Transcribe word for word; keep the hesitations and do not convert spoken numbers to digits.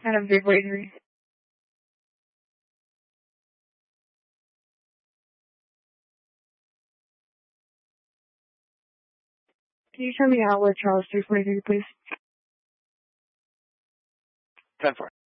And a vehicle injury. Can you tell me out with Charles three forty-three, please? ten four.